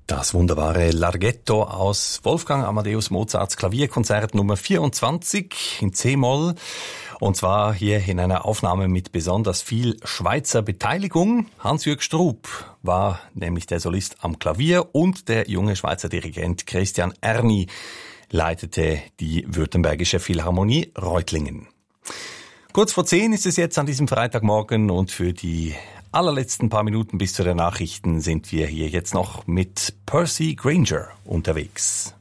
Das wunderbare Larghetto aus Wolfgang Amadeus Mozarts Klavierkonzert Nummer 24 in C-Moll. Und zwar hier in einer Aufnahme mit besonders viel Schweizer Beteiligung. Hans-Jürg Strub war nämlich der Solist am Klavier und der junge Schweizer Dirigent Christian Erni leitete die Württembergische Philharmonie Reutlingen. Kurz vor 10 ist es jetzt an diesem Freitagmorgen und für die allerletzten paar Minuten bis zu den Nachrichten sind wir hier jetzt noch mit Percy Grainger unterwegs.